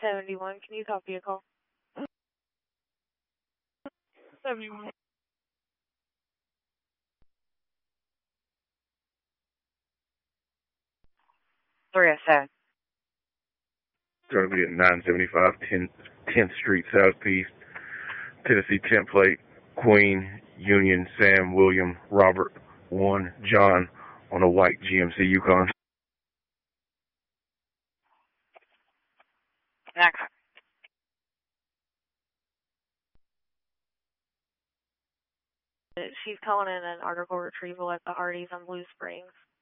71, can you copy a call? 71. .307. Going to be at 975 10th Street Southeast, Tennessee template, Queen, Union, Sam, William, Robert, 1, John, on a white GMC Yukon. Next. She's calling in an article retrieval at the Hardee's on Blue Springs.